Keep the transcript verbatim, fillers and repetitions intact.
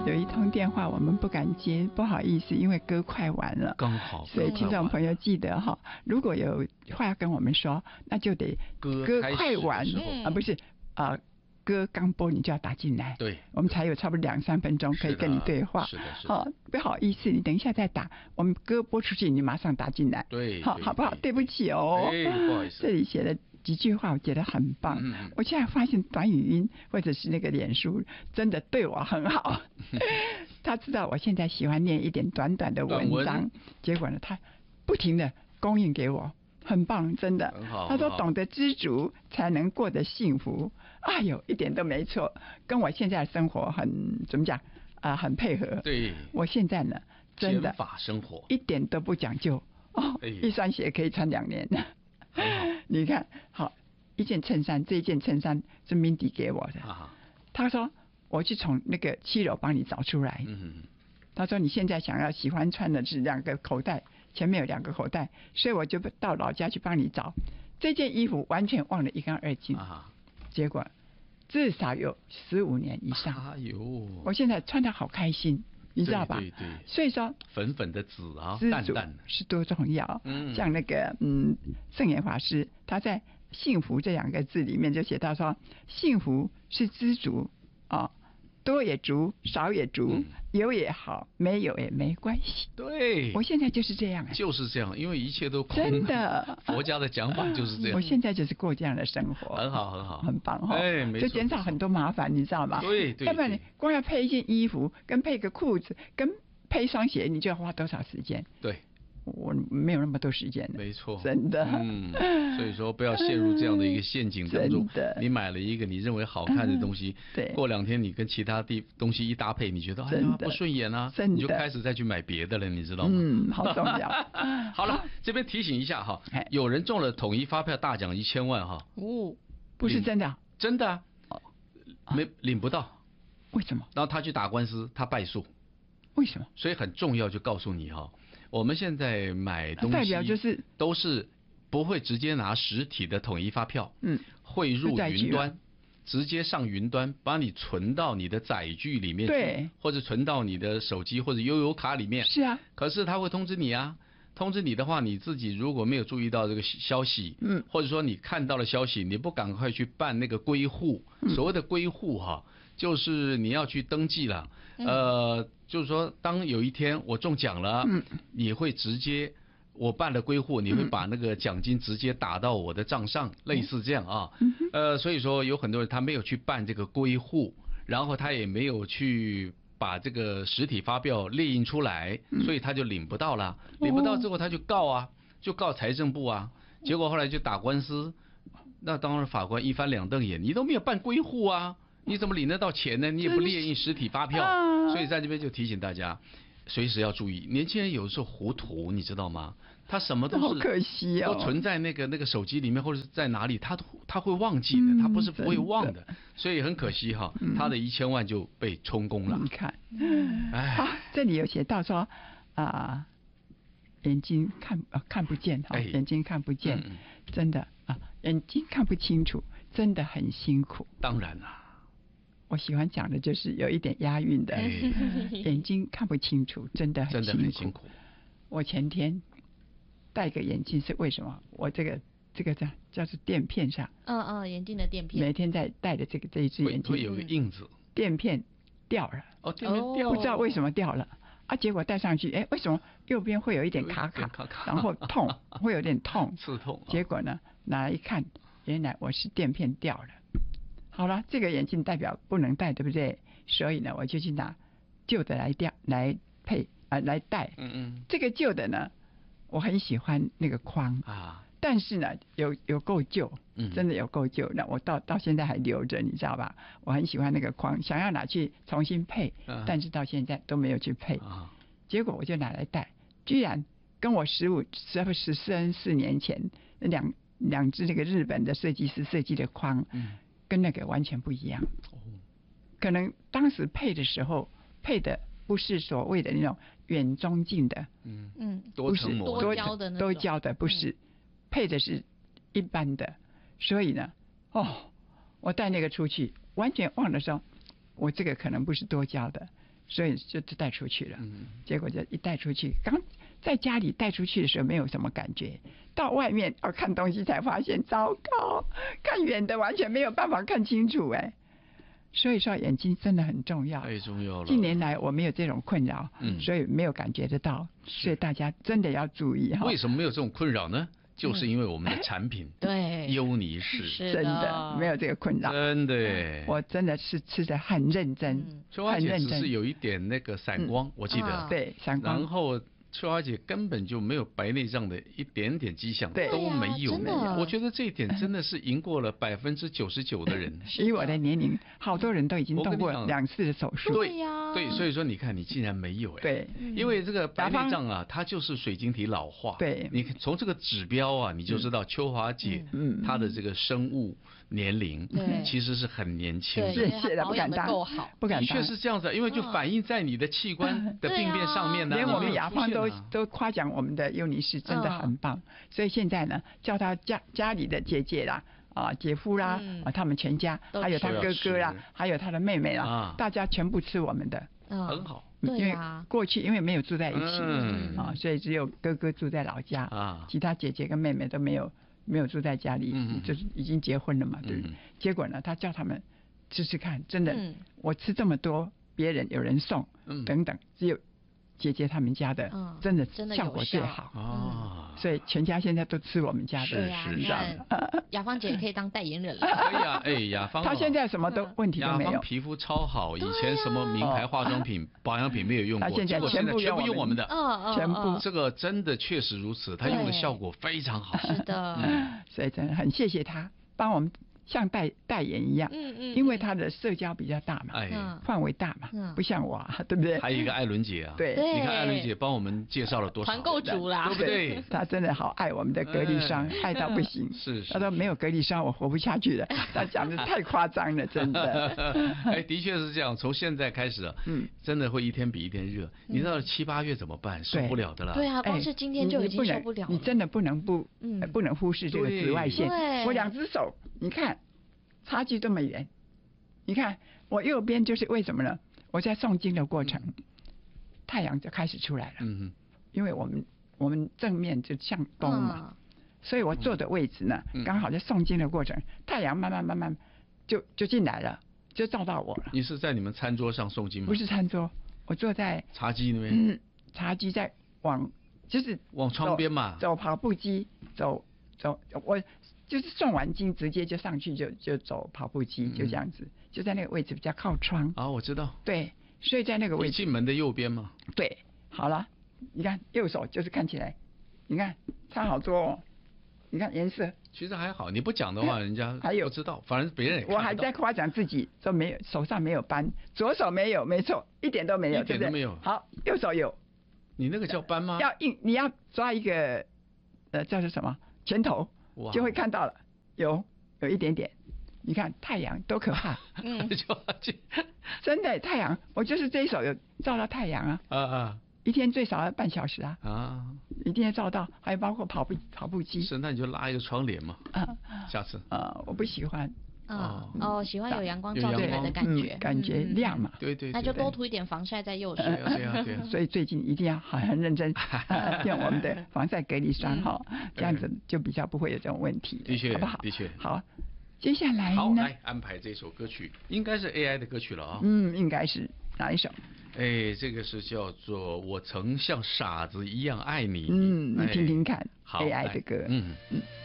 有一通电话我们不敢接，不好意思，因为歌快完了， 刚好， 所以听众朋友记得哈，如果有话要跟我们说，那就得歌快完啊，不是啊。呃歌刚播你就要打进来， 对， 我们才有差不多两三分钟可以跟你对话。 是的，是的。 好，不好意思，你等一下再打，我们歌播出去，你马上打进来。 对， 好，好不好？对不起哦， 哎，不好意思。 这里写的几句话，我觉得很棒。嗯，我现在发现短语音或者是那个脸书，真的对我很好。他知道我现在喜欢念一点短短的文章，结果呢，他不停的供应给我。很棒，真的。 很好。 他说：“懂得知足，才能过得幸福。”哎呦，一点都没错，跟我现在的生活很怎么讲啊、呃，很配合。 对， 我现在呢，真的减法生活一点都不讲究哦。哎、一双鞋可以穿两年。 很好， 你看，好一件衬衫，这一件衬衫是 Mindy 给我的。啊、他说：“我去从那个七楼帮你找出来。”嗯。他说：“你现在想要喜欢穿的是两个口袋。”前面有两个口袋，所以我就到老家去帮你找这件衣服，完全忘了一干二净。啊、结果至少有十五年以上。哎呦！我现在穿得好开心，你知道吧？ 对 对, 对。 所以说， 粉粉的紫啊， 淡淡的是多重要。嗯。像那个嗯，圣严法师他在“幸福”这两个字里面就写到说，幸福是知足啊。多也足，少也足，嗯、有也好，没有也没关系。 对， 我现在就是这样、欸， 就是这样，因为一切都空。 真的， 佛家的讲法就是这样。 我现在就是过这样的生活， 很好，很好， 很棒哈、哦。 哎，没错， 就减少很多麻烦，你知道吗？ 对对。 要不然你光要配一件衣服，跟配个裤子，跟配一双鞋，你就要花多少时间？ 对。 我没有那么多时间的， 没错， 真的。 嗯，所以说不要陷入这样的一个陷阱当中。你买了一个你认为好看的东西，对，过两天你跟其他地东西一搭配，你觉得哎呀不顺眼啊，你就开始再去买别的了，你知道吗？ 嗯，好重要。 好了，这边提醒一下哈，有人中了统一发票大奖一千万哈。 哦，不是真的， 真的啊，没领不到。 为什么？ 然后他去打官司，他败诉。 为什么？ 所以很重要，就告诉你哈。我们现在买东西， 代表就是都是不会直接拿实体的统一发票，嗯，汇入云端，直接上云端，把你存到你的载具里面去， 对， 或者存到你的手机或者悠游卡里面。 是啊， 可是他会通知你啊，通知你的话，你自己如果没有注意到这个消息，嗯，或者说你看到了消息，你不赶快去办那个归户，嗯、所谓的归户哈。就是你要去登记了，嗯、呃，就是说，当有一天我中奖了，嗯、你会直接我办了归户，你会把那个奖金直接打到我的账上，嗯、类似这样啊，嗯、呃，所以说有很多人他没有去办这个归户，然后他也没有去把这个实体发票列印出来，嗯、所以他就领不到了，领不到之后他就告啊，就告财政部啊，结果后来就打官司，那当然法官一翻两瞪眼，你都没有办归户啊。你怎么领得到钱呢？你也不列印实体发票，啊、所以在这边就提醒大家，随时要注意。年轻人有的时候糊涂，你知道吗？他什么都是好可惜哦， 都存在那个那个手机里面或者是在哪里，他他会忘记的，嗯、他不是不会忘的，所以很可惜哈，嗯、他的一千万就被充公了。 你看，哎、啊，这里有写到说啊、呃，眼睛看啊、呃、看不见哈，哎、眼睛看不见，嗯、真的啊，眼睛看不清楚，真的很辛苦。 当然啦。 我喜欢讲的就是有一点押韵的，哎、眼睛看不清楚，真的很辛苦。真的很辛苦。我前天戴个眼镜是为什么？我这个这个叫叫做垫片上， 嗯嗯，眼镜的垫片， 每天在戴的这个这一只眼镜会有个印子， 垫片掉了。 哦，垫片掉了， 不知道为什么掉了啊？结果戴上去，哎，为什么右边会有一点卡卡， 卡卡然后痛，会有点痛， 刺痛。 结果呢，拿来一看，原来我是垫片掉了。好了，这个眼镜代表不能戴，对不对？所以呢，我就去拿旧的来掉来配啊、呃、来戴。嗯嗯。这个旧的呢，我很喜欢那个框啊，但是呢，有有够旧，嗯，真的有够旧。那我到到现在还留着，你知道吧？我很喜欢那个框，想要拿去重新配，啊、但是到现在都没有去配。啊、结果我就拿来戴，居然跟我十五、十二、十三四年前两两只那个日本的设计师设计的框。嗯。跟那个完全不一样，可能当时配的时候配的不是所谓的那种远中近的， 嗯嗯， 多层膜多焦的那种， 多焦的不是，嗯、配的是一般的，所以呢，哦，我带那个出去，完全忘了说，我这个可能不是多焦的， 所以就就带出去了。 嗯， 结果就一带出去，刚在家里带出去的时候没有什么感觉，到外面要看东西才发现，糟糕，看远的完全没有办法看清楚哎。所以说眼睛真的很重要， 太重要了。 近年来我没有这种困扰， 嗯， 所以没有感觉得到，所以大家真的要注意哈。 为什么没有这种困扰呢？就是因为我们的产品对优尼氏真的没有这个困扰， 真的， 我真的是吃得很认真， 秋花姐只是有一点那个散光，我记得， 对，散光， 然后秋花姐根本就没有白内障的一点点迹象，都没有。我觉得这一点真的是赢过了百分之九十九的人。 以我的年龄，好多人都已经动过两次的手术。 对呀，对，所以说你看，你竟然没有哎。 对， 因为这个白内障啊，它就是水晶体老化。 对， 你从这个指标啊，你就知道秋华姐她的这个生物年龄其实是很年轻的。 谢谢了，不敢当，不敢当。 的确是这样子，因为就反映在你的器官的病变上面呢。 连我们雅芳都都夸奖我们的优尼氏真的很棒，所以现在呢，叫他家家里的姐姐啦。啊，姐夫啦，啊，他们全家，还有他哥哥啦，还有他的妹妹啦，大家全部吃我们的， 很好。 因为过去因为没有住在一起啊，所以只有哥哥住在老家啊，其他姐姐跟妹妹都没有没有住在家里，就是已经结婚了嘛，对不对？结果呢，他叫他们吃吃看，真的，我吃这么多，别人有人送，等等，只有姐姐他们家的，真的效果最好啊，所以全家现在都吃我们家的， 是是是。雅芳姐也可以当代言人了。 可以啊，哎，雅芳， 她现在什么都问题都没有， 雅芳皮肤超好，以前什么名牌化妆品、保养品没有用过， 她现在全部全部用我们的， 全部。 这个真的确实如此，她用的效果非常好。 是的， 所以真的很谢谢她帮我们。像代代言一样，嗯嗯，因为他的社交比较大嘛，哎，范围大嘛，不像我，对不对？ 还有一个艾伦姐啊， 对， 你看艾伦姐帮我们介绍了多少团购主啦， 对不对？ 她真的好爱我们的格力霜，爱到不行。 是是， 她说没有格力霜我活不下去了，她讲的太夸张了，真的。 哎，的确是这样，从现在开始啊，嗯，真的会一天比一天热。你知道七八月怎么办？受不了的啦。 对啊，光是今天就已经受不了了。 你真的不能不，不能忽视这个紫外线。我两只手，你看。差距这么远，你看我右边就是为什么呢？我在诵经的过程，嗯、太阳就开始出来了。嗯因为我们我们正面就向东嘛，嗯、所以我坐的位置呢，嗯、刚好在诵经的过程，太阳慢慢慢慢就就进来了，就照到我了。 你是在你们餐桌上诵经吗？ 不是餐桌，我坐在茶几那边。 嗯，茶几在往就是往窗边嘛， 走跑步机，走走我。就是诵完经直接就上去就就走跑步机，就这样子，嗯、就在那个位置比较靠窗啊，我知道。 对，所以在那个位置。 进门的右边吗？ 对，好了，你看右手就是看起来，你看差好多哦，你看颜色。 其实还好，你不讲的话，人家还有不知道，反正别人也看我还在夸奖自己，说没有手上没有斑，左手没有，没错，一点都没有， 一点都没有。 对对好，右手有。 你那个叫斑吗？ 要硬，你要抓一个呃叫做什么拳头。就会看到了，有有一点点，你看太阳多可怕，嗯，真的太阳，我就是这一手有照到太阳啊，啊啊，一天最少要半小时啊，啊，一定要照到，还有包括跑步跑步机， 是，那你就拉一个窗帘嘛，啊，下次， 啊，我不喜欢。 哦哦，喜欢有阳光照进来的感觉， 感觉亮嘛， 对对， 那就多涂一点防晒在右手。 对啊对啊， 所以最近一定要很认真用我们的防晒隔离霜哈，这样子就比较不会有这种问题， 的确， 好不好？ 的确， 好，接下来呢？ 好，来安排这首歌曲，应该是 A I 的歌曲了啊。 嗯，应该是哪一首？ 哎，这个是叫做《我曾像傻子一样爱你》。 嗯，你听听看 ，A I 的歌。嗯嗯。